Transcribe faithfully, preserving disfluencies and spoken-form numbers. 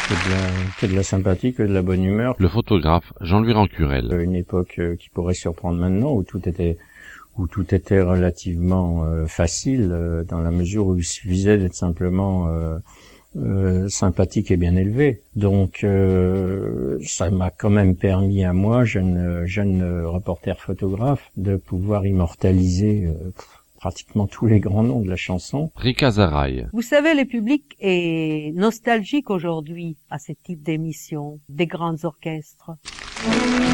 Que de, la, que de la sympathie, que de la bonne humeur. Le photographe Jean-Louis Rancurel. Une époque euh, qui pourrait surprendre maintenant, où tout était où tout était relativement euh, facile, euh, dans la mesure où il suffisait d'être simplement euh, euh, sympathique et bien élevé. Donc euh, ça m'a quand même permis à moi, jeune jeune reporter photographe, de pouvoir immortaliser euh, pratiquement tous les grands noms de la chanson. Rika Zaraï. Vous savez, le public est nostalgique aujourd'hui à ce type d'émission, des grands orchestres.